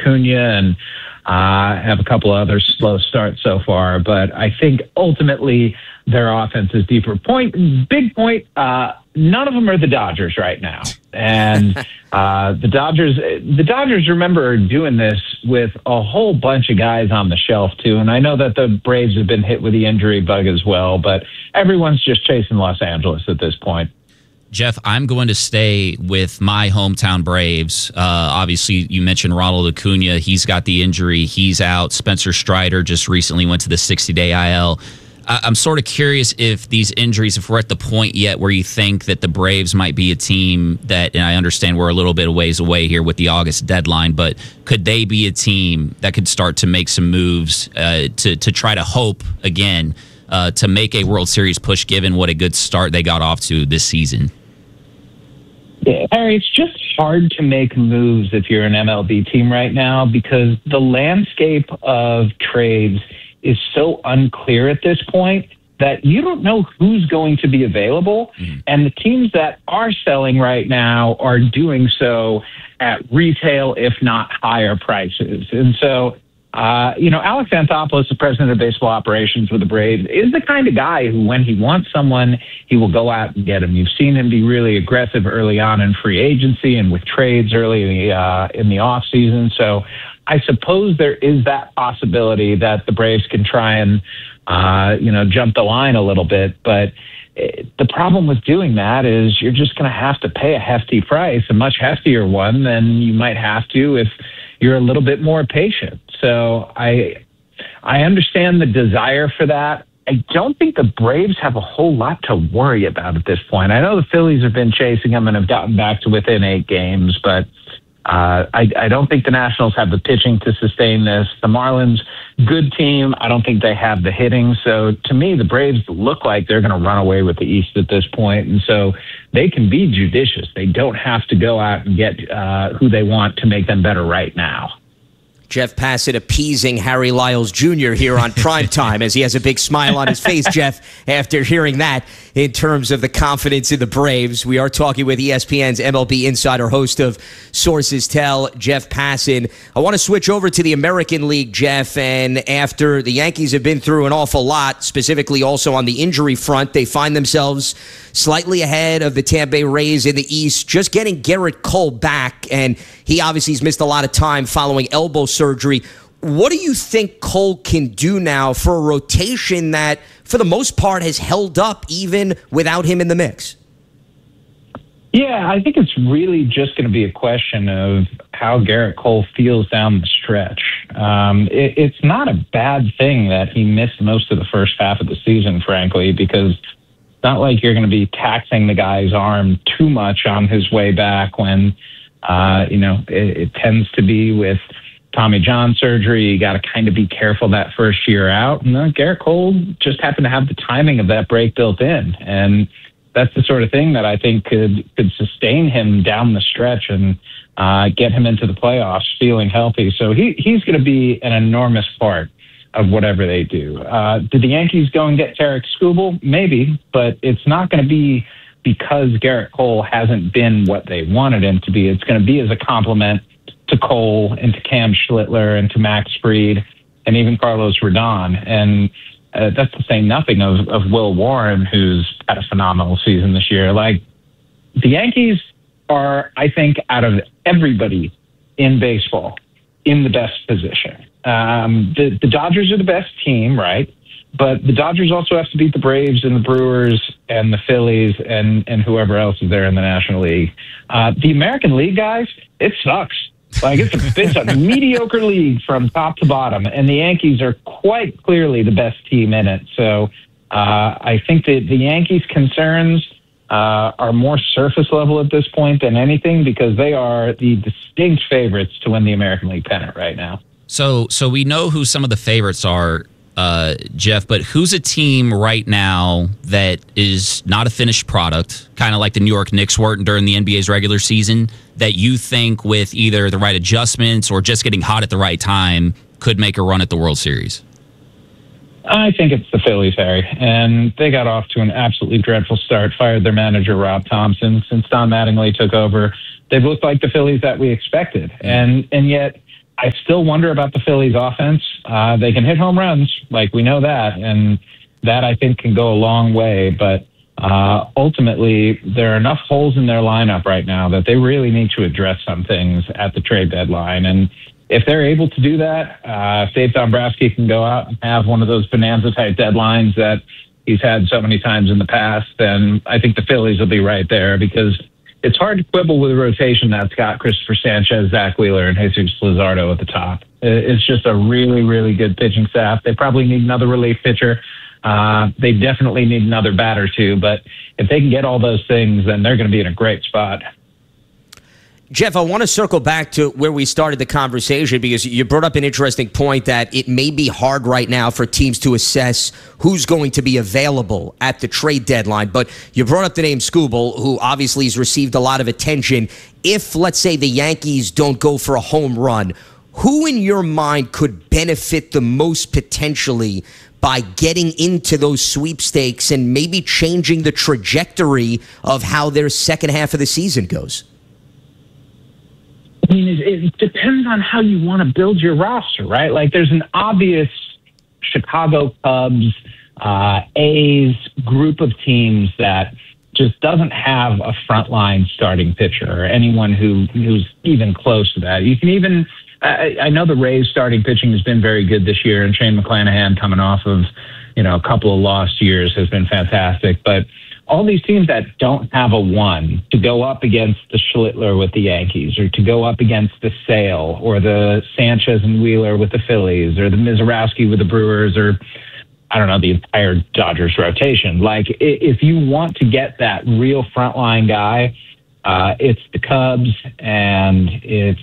Acuna and have a couple of other slow starts so far. But I think ultimately their offense is deeper. Big point, none of them are the Dodgers right now. And the Dodgers, remember, are doing this with a whole bunch of guys on the shelf, too. And I know that the Braves have been hit with the injury bug as well, but everyone's just chasing Los Angeles at this point. Jeff, I'm going to stay with my hometown Braves. Obviously, you mentioned Ronald Acuna. He's got the injury. He's out. Spencer Strider just recently went to the 60-day IL. I'm sort of curious if these injuries, if we're at the point yet where you think that the Braves might be a team that, and I understand we're a little bit of ways away here with the August deadline, but could they be a team that could start to make some moves to try to hope again to make a World Series push given what a good start they got off to this season? Yeah, Harry, it's just hard to make moves if you're an MLB team right now because the landscape of trades is so unclear at this point that you don't know who's going to be available. And the teams that are selling right now are doing so at retail, if not higher prices. And so, Alex Anthopoulos, the president of baseball operations with the Braves, is the kind of guy who, when he wants someone, he will go out and get him. You've seen him be really aggressive early on in free agency and with trades early in the off season. So I suppose there is that possibility that the Braves can try and, jump the line a little bit. But the problem with doing that is you're just going to have to pay a hefty price, a much heftier one than you might have to if you're a little bit more patient. So I understand the desire for that. I don't think the Braves have a whole lot to worry about at this point. I know the Phillies have been chasing them and have gotten back to within 8 games, but I don't think the Nationals have the pitching to sustain this. The Marlins, good team. I don't think they have the hitting. So to me, the Braves look like they're going to run away with the East at this point. And so they can be judicious. They don't have to go out and get who they want to make them better right now. Jeff Passan appeasing Harry Lyles Jr. here on Primetime as he has a big smile on his face, Jeff, after hearing that in terms of the confidence in the Braves. We are talking with ESPN's MLB insider, host of Sources Tell, Jeff Passan. I want to switch over to the American League, Jeff, and after the Yankees have been through an awful lot, specifically also on the injury front, they find themselves slightly ahead of the Tampa Bay Rays in the East, just getting Garrett Cole back, and he obviously has missed a lot of time following elbow surgery. What do you think Cole can do now for a rotation that, for the most part, has held up even without him in the mix? Yeah, I think it's really just going to be a question of how Garrett Cole feels down the stretch. It's not a bad thing that he missed most of the first half of the season, frankly, because it's not like you're going to be taxing the guy's arm too much on his way back when, it tends to be with Tommy John surgery. You got to kind of be careful that first year out. And Garrett Cole just happened to have the timing of that break built in. And that's the sort of thing that I think could sustain him down the stretch and get him into the playoffs feeling healthy. So he's going to be an enormous part of whatever they do. Did the Yankees go and get Tarek Skubal? Maybe, but it's not going to be because Garrett Cole hasn't been what they wanted him to be. It's going to be as a compliment to Cole and to Cam Schlittler and to Max Fried and even Carlos Rodon. And that's to say nothing of Will Warren, who's had a phenomenal season this year. Like, the Yankees are, I think, out of everybody in baseball, in the best position. The Dodgers are the best team, right? But the Dodgers also have to beat the Braves and the Brewers and the Phillies and whoever else is there in the National League. The American League, guys, it sucks. Like, it's a mediocre league from top to bottom, and the Yankees are quite clearly the best team in it. So I think that the Yankees' concerns are more surface level at this point than anything because they are the distinct favorites to win the American League pennant right now. So we know who some of the favorites are, Jeff, but who's a team right now that is not a finished product, kind of like the New York Knicks were during the NBA's regular season, that you think with either the right adjustments or just getting hot at the right time could make a run at the World Series? I think it's the Phillies, Harry. And they got off to an absolutely dreadful start, fired their manager, Rob Thompson. Since Don Mattingly took over, they've looked like the Phillies that we expected. And yet I still wonder about the Phillies offense. They can hit home runs, like we know that, and that I think can go a long way. But ultimately, there are enough holes in their lineup right now that they really need to address some things at the trade deadline. And if they're able to do that, if Dave Dombrowski can go out and have one of those bonanza-type deadlines that he's had so many times in the past, then I think the Phillies will be right there, because it's hard to quibble with a rotation that's got Christopher Sanchez, Zach Wheeler, and Jesus Luzardo at the top. It's just a really, really good pitching staff. They probably need another relief pitcher. They definitely need another batter too, but if they can get all those things, then they're going to be in a great spot. Jeff, I want to circle back to where we started the conversation, because you brought up an interesting point that it may be hard right now for teams to assess who's going to be available at the trade deadline. But you brought up the name Skubal, who obviously has received a lot of attention. If, let's say, the Yankees don't go for a home run, who in your mind could benefit the most potentially by getting into those sweepstakes and maybe changing the trajectory of how their second half of the season goes? I mean, it depends on how you want to build your roster, right? Like, there's an obvious Chicago Cubs, A's group of teams that just doesn't have a frontline starting pitcher or anyone who's even close to that. You can even, I know the Rays starting pitching has been very good this year, and Shane McClanahan coming off of, a couple of lost years has been fantastic, but all these teams that don't have a one to go up against the Schlittler with the Yankees, or to go up against the Sale, or the Sanchez and Wheeler with the Phillies, or the Mizorowski with the Brewers, or I don't know, the entire Dodgers rotation. Like, if you want to get that real frontline guy, it's the Cubs, and it's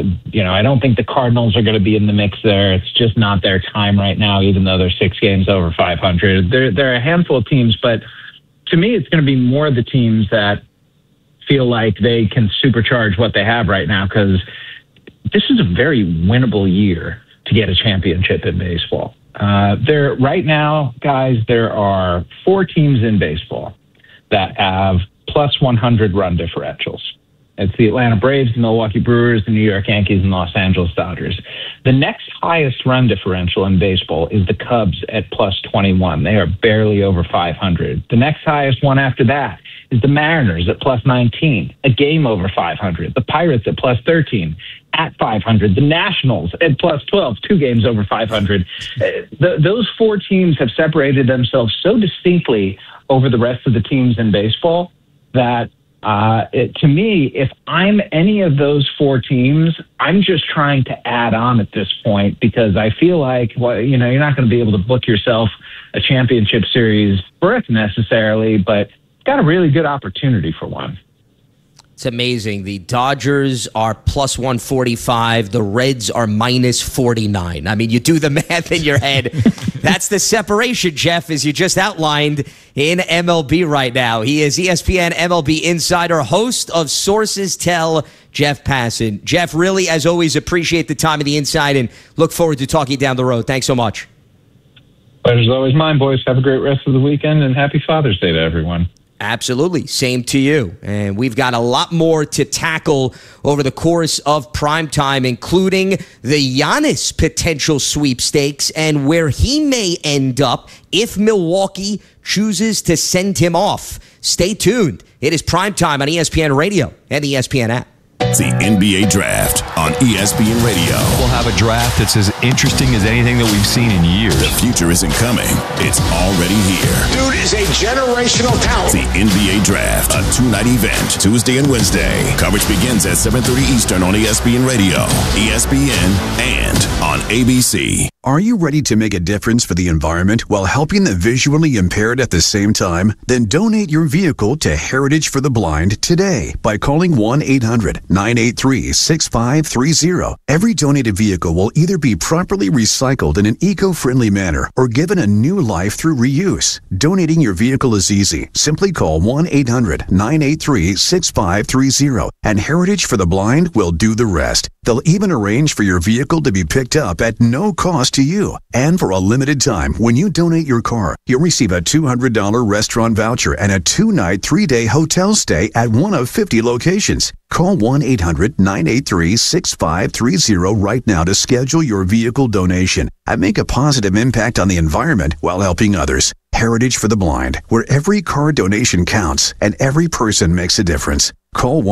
I don't think the Cardinals are going to be in the mix there. It's just not their time right now, even though they're 6 games over 500. There are a handful of teams, but to me, it's going to be more the teams that feel like they can supercharge what they have right now, because this is a very winnable year to get a championship in baseball. Right now, guys, there are 4 teams in baseball that have plus 100 run differentials. It's the Atlanta Braves, the Milwaukee Brewers, the New York Yankees, and Los Angeles Dodgers. The next highest run differential in baseball is the Cubs at plus 21. They are barely over 500. The next highest one after that is the Mariners at plus 19, a game over 500. The Pirates at plus 13 at 500. The Nationals at plus 12, 2 games over 500. Those 4 teams have separated themselves so distinctly over the rest of the teams in baseball that to me, if I'm any of those 4 teams, I'm just trying to add on at this point, because I feel like, you're not going to be able to book yourself a championship series berth necessarily, but it's got a really good opportunity for one. It's amazing. The Dodgers are plus 145. The Reds are minus 49. I mean, you do the math in your head. That's the separation, Jeff, as you just outlined in MLB right now. He is ESPN MLB insider, host of Sources Tell, Jeff Passan. Jeff, really, as always, appreciate the time and the insight, and look forward to talking down the road. Thanks so much. Pleasure's always mine, boys. Have a great rest of the weekend, and happy Father's Day to everyone. Absolutely. Same to you. And we've got a lot more to tackle over the course of primetime, including the Giannis potential sweepstakes and where he may end up if Milwaukee chooses to send him off. Stay tuned. It is primetime on ESPN Radio and the ESPN app. The NBA Draft on ESPN Radio. We'll have a draft that's as interesting as anything that we've seen in years. The future isn't coming. It's already here. Dude is a generational talent. The NBA Draft, a 2-night event, Tuesday and Wednesday. Coverage begins at 7:30 Eastern on ESPN Radio, ESPN, and on ABC. Are you ready to make a difference for the environment while helping the visually impaired at the same time? Then donate your vehicle to Heritage for the Blind today by calling 1-800-983-6530. Every donated vehicle will either be properly recycled in an eco-friendly manner or given a new life through reuse. Donating your vehicle is easy. Simply call 1-800-983-6530 and Heritage for the Blind will do the rest. They'll even arrange for your vehicle to be picked up at no cost close to you. And for a limited time, when you donate your car, you'll receive a $200 restaurant voucher and a 2-night, 3-day hotel stay at one of 50 locations. Call 1-800-983-6530 right now to schedule your vehicle donation and make a positive impact on the environment while helping others. Heritage for the Blind, where every car donation counts and every person makes a difference. Call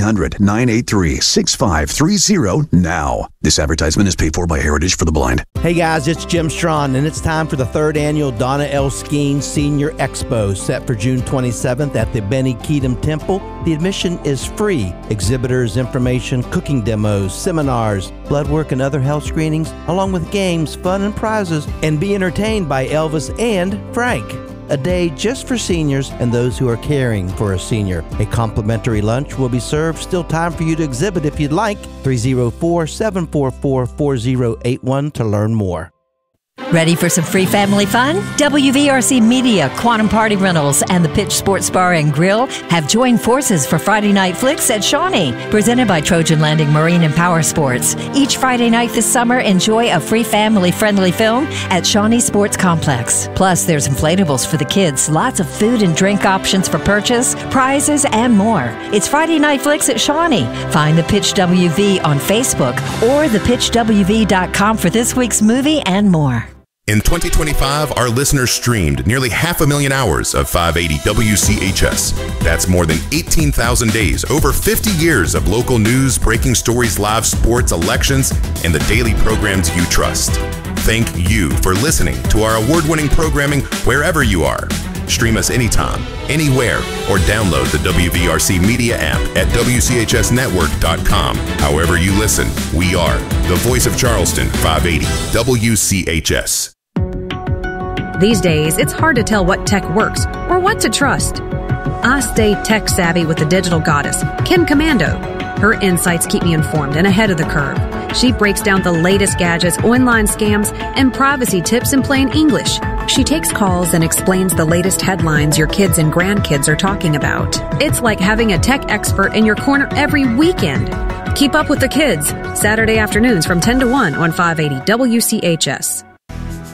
1-800-983-6530 now. This advertisement is paid for by Heritage for the Blind. Hey guys, it's Jim Strawn, and it's time for the 3rd annual Donna L. Skeen Senior Expo, set for June 27th at the Benny Keatum Temple. The admission is free. Exhibitors, information, cooking demos, seminars, blood work, and other health screenings, along with games, fun, and prizes, and be entertained by Elvis and Frank. A day just for seniors and those who are caring for a senior. A complimentary lunch will be served. Still time for you to exhibit if you'd like. 304-744-4081 to learn more. Ready for some free family fun? WVRC Media, Quantum Party Rentals, and the Pitch Sports Bar and Grill have joined forces for Friday Night Flicks at Shawnee, presented by Trojan Landing Marine and Power Sports. Each Friday night this summer, enjoy a free family-friendly film at Shawnee Sports Complex. Plus, there's inflatables for the kids, lots of food and drink options for purchase, prizes, and more. It's Friday Night Flicks at Shawnee. Find the Pitch WV on Facebook or thepitchwv.com for this week's movie and more. In 2025, our listeners streamed nearly 500,000 hours of 580 WCHS. That's more than 18,000 days, over 50 years of local news, breaking stories, live sports, elections, and the daily programs you trust. Thank you for listening to our award-winning programming wherever you are. Stream us anytime, anywhere, or download the WVRC Media app at WCHSnetwork.com. However you listen, we are the voice of Charleston, 580 WCHS. These days, it's hard to tell what tech works or what to trust. I stay tech savvy with the digital goddess, Kim Commando. Her insights keep me informed and ahead of the curve. She breaks down the latest gadgets, online scams, and privacy tips in plain English. She takes calls and explains the latest headlines your kids and grandkids are talking about. It's like having a tech expert in your corner every weekend. Keep up with the kids, Saturday afternoons from 10 to 1 on 580 WCHS.